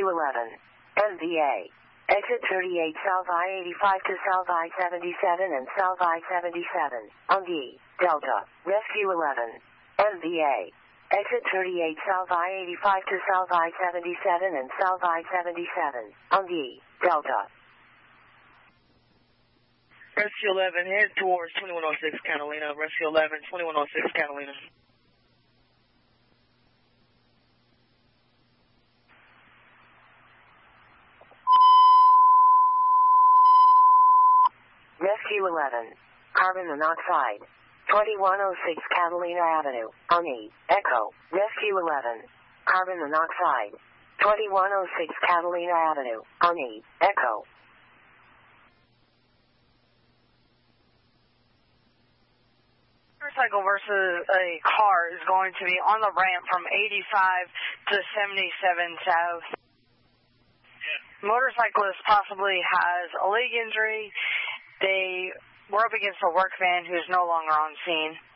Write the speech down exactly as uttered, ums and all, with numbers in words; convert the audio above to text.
Rescue eleven. M V A. Exit thirty-eight South I eighty-five to South I seventy-seven and South I seventy-seven. On D. Delta. Rescue eleven. M V A. Exit thirty-eight South I eighty-five to South I seventy-seven and South I seventy-seven. On D. Delta. Rescue eleven, head towards twenty-one oh six Catalina. Rescue eleven, twenty-one oh six Catalina. Rescue eleven. Carbon monoxide. twenty-one oh six Catalina Avenue. On E. Echo. Rescue eleven. Carbon monoxide. twenty-one oh six Catalina Avenue. On E. Echo. Motorcycle versus a car is going to be on the ramp from eighty-five to seventy-seven South. Motorcyclist possibly has a leg injury. They were up against a work van who's no longer on scene.